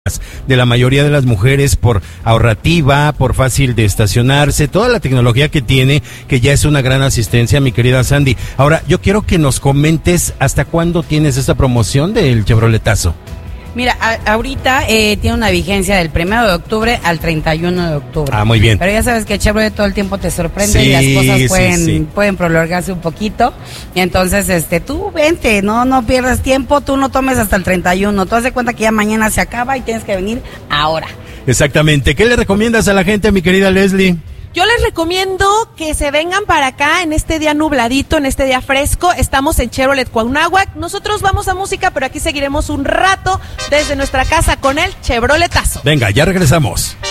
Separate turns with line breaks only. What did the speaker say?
de la mayoría de las mujeres por ahorrativa, por fácil de estacionarse, toda la tecnología que tiene, que ya es una gran asistencia, mi querida Sandy. Ahora, yo quiero que nos comentes hasta cuándo tienes esta promoción del Chevroletazo.
Mira, ahorita tiene una vigencia del 1 de octubre al 31 de octubre.
Ah, muy bien.
Pero ya sabes que Chevrolet todo el tiempo te sorprende,
sí,
y las cosas
sí.
pueden prolongarse un poquito. Y entonces, tú vente, no pierdas tiempo, tú no tomes hasta el 31. Tú haz de cuenta que ya mañana se acaba y tienes que venir ahora.
Exactamente. ¿Qué le recomiendas a la gente, mi querida Leslie?
Yo les recomiendo que se vengan para acá en este día nubladito, en este día fresco. Estamos en Chevrolet Cuauhnáhuac. Nosotros vamos a música, pero aquí seguiremos un rato desde nuestra casa con el Chevroletazo.
Venga, ya regresamos.